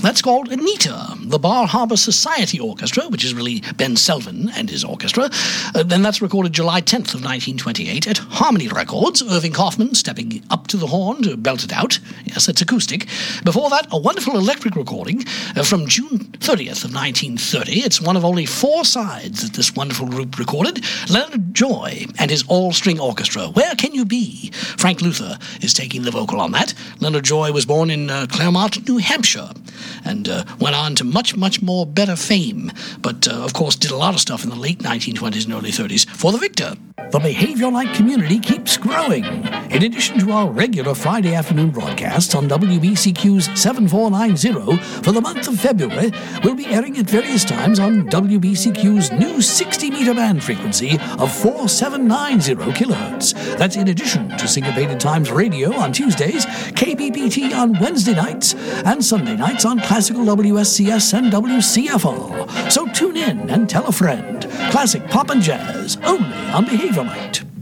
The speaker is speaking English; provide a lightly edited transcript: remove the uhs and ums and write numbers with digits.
That's called Anita, the Bar Harbor Society Orchestra, which is really Ben Selvin and his orchestra. Then that's recorded July 10th of 1928 at Harmony Records, Irving Kaufman stepping up to the horn to belt it out. Yes, it's acoustic. Before that, a wonderful electric recording from June 30th of 1930. It's one of only 4 sides that this wonderful group recorded. Leonard Joy and his all-string orchestra. Where Can You Be? Frank Luther is taking the vocal on that. Leonard Joy was born in Claremont, New Hampshire, and went on to much, much more better fame, but of course did a lot of stuff in the late 1920s and early 30s for the Victor. The Behavior Light community keeps growing. In addition to our regular Friday afternoon broadcasts on WBCQ's 7490 for the month of February, we'll be airing at various times on WBCQ's new 60-meter band frequency of 4790 kilohertz. That's in addition to Syncopated Times Radio on Tuesdays, KBBT on Wednesday nights, and Sunday nights on Classical WSCS and WCFR. So tune in and tell a friend. Classic pop and jazz, only on Behavior Light.